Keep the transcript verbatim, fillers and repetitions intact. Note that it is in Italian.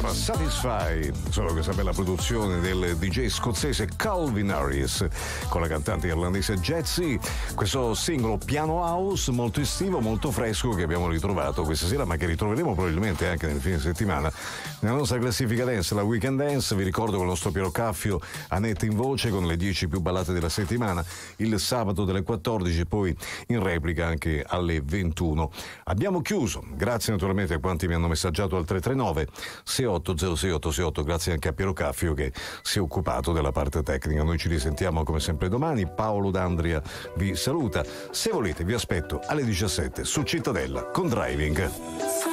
chiama Satisfy, solo questa bella produzione del D J scozzese Calvin Harris con la cantante irlandese Jetsi. Questo singolo piano house molto estivo, molto fresco, che abbiamo ritrovato questa sera, ma che ritroveremo probabilmente anche nel fine settimana nella nostra classifica dance, la Weekend Dance. Vi ricordo con il nostro Piero Caffio, Annette in voce con le dieci più ballate della settimana, il sabato delle quattordici, poi in replica anche alle ventuno. Abbiamo chiuso, grazie naturalmente a quanti mi hanno messaggiato al tre tre nove sei otto zero sei otto sei otto, grazie anche a Piero Caffio che si è occupato della parte tecnica. Noi ci risentiamo come sempre domani. Paolo D'Andria vi saluta. Se volete vi aspetto alle diciassette su Cittadella con Driving.